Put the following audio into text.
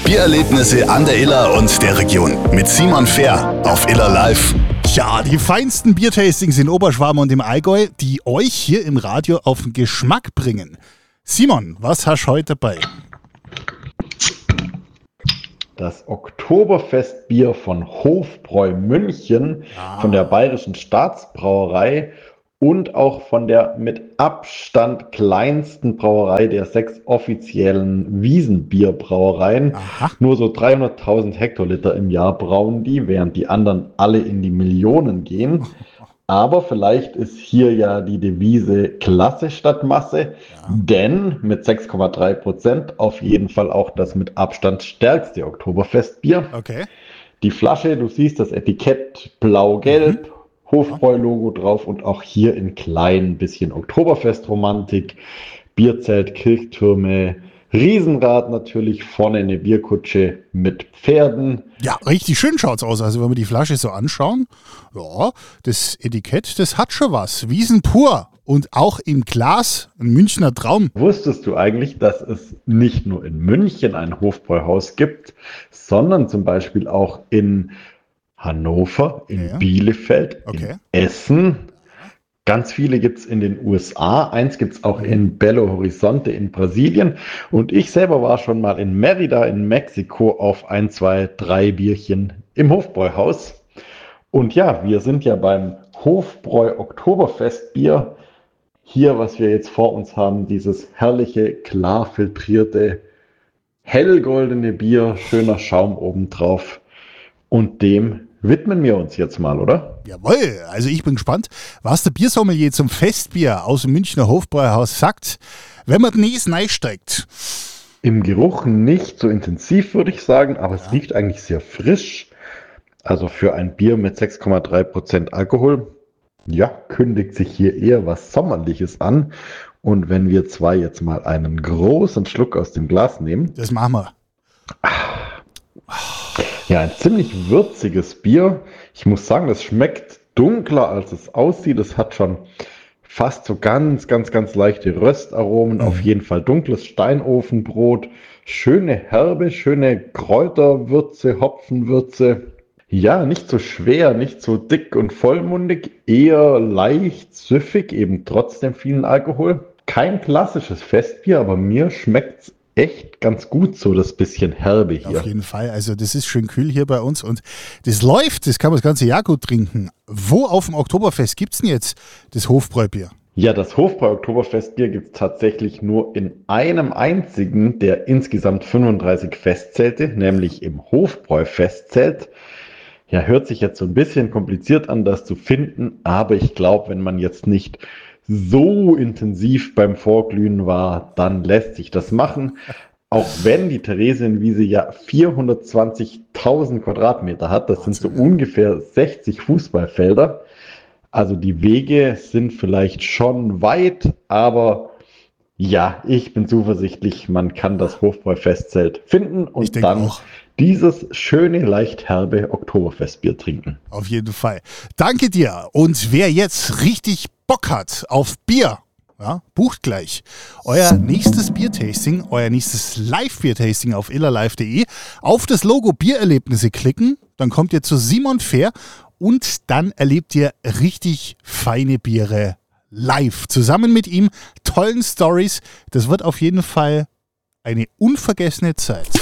Biererlebnisse an der Iller und der Region mit Simon Fehr auf Iller Live. Ja, die feinsten Biertastings in Oberschwaben und im Allgäu, die euch hier im Radio auf den Geschmack bringen. Simon, was hast du heute dabei? Das Oktoberfestbier von Hofbräu München, von der Bayerischen Staatsbrauerei und auch von der mit Abstand kleinsten Brauerei der 6 offiziellen Wiesenbierbrauereien. Nur so 300.000 Hektoliter im Jahr brauen die, während die anderen alle in die Millionen gehen. Aber vielleicht ist hier ja die Devise Klasse statt Masse, denn mit 6,3% auf jeden Fall auch das mit Abstand stärkste Oktoberfestbier. Okay. Die Flasche, du siehst das Etikett blau-gelb, Hofbräu-Logo drauf und auch hier in klein bisschen Oktoberfestromantik, Bierzelt, Kirchtürme, Riesenrad natürlich, vorne eine Bierkutsche mit Pferden. Ja, richtig schön schaut's aus. Also wenn wir die Flasche so anschauen, ja, das Etikett, das hat schon was. Wiesen pur und auch im Glas ein Münchner Traum. Wusstest du eigentlich, dass es nicht nur in München ein Hofbräuhaus gibt, sondern zum Beispiel auch in Hannover, in Bielefeld, in Essen? Ganz viele gibt es in den USA, eins gibt es auch in Belo Horizonte in Brasilien und ich selber war schon mal in Mérida in Mexiko auf 1, 2, 3 Bierchen im Hofbräuhaus. Und ja, wir sind ja beim Hofbräu Oktoberfestbier. Hier, was wir jetzt vor uns haben, dieses herrliche, klar filtrierte, hellgoldene Bier, schöner Schaum obendrauf und dem widmen wir uns jetzt mal, oder? Jawohl, also ich bin gespannt, was der Biersommelier zum Festbier aus dem Münchner Hofbräuhaus sagt, wenn man den Näs reinsteckt. Im Geruch nicht so intensiv, würde ich sagen, aber es riecht eigentlich sehr frisch. Also für ein Bier mit 6,3% Alkohol, ja, kündigt sich hier eher was Sommerliches an. Und wenn wir zwei jetzt mal einen großen Schluck aus dem Glas nehmen. Das machen wir. Ja, ein ziemlich würziges Bier. Ich muss sagen, das schmeckt dunkler, als es aussieht. Es hat schon fast so ganz leichte Röstaromen. Auf jeden Fall dunkles Steinofenbrot. Schöne Herbe, schöne Kräuterwürze, Hopfenwürze. Ja, nicht so schwer, nicht so dick und vollmundig. Eher leicht süffig, eben trotzdem vielen Alkohol. Kein klassisches Festbier, aber mir schmeckt's echt ganz gut, so das bisschen Herbe hier. Auf jeden Fall, also das ist schön kühl hier bei uns und das läuft, das kann man das ganze Jahr gut trinken. Wo auf dem Oktoberfest gibt es denn jetzt das Hofbräubier? Ja, das Hofbräu Oktoberfestbier gibt es tatsächlich nur in einem einzigen der insgesamt 35 Festzelte, nämlich im Hofbräu Festzelt. Ja, hört sich jetzt so ein bisschen kompliziert an, das zu finden, aber ich glaube, wenn man jetzt nicht so intensiv beim Vorglühen war, dann lässt sich das machen. Auch wenn die Theresienwiese ja 420.000 Quadratmeter hat, das sind so ungefähr 60 Fußballfelder. Also die Wege sind vielleicht schon weit, aber ja, ich bin zuversichtlich, man kann das Hofbräu-Festzelt finden und dann auch dieses schöne, leicht herbe Oktoberfestbier trinken. Auf jeden Fall. Danke dir. Und wer jetzt richtig Bock hat auf Bier, ja, bucht gleich euer nächstes Biertasting, euer nächstes Live-Biertasting auf illerlive.de. Auf das Logo Biererlebnisse klicken, dann kommt ihr zu Simon Fehr und dann erlebt ihr richtig feine Biere live. Zusammen mit ihm, tollen Stories. Das wird auf jeden Fall eine unvergessene Zeit.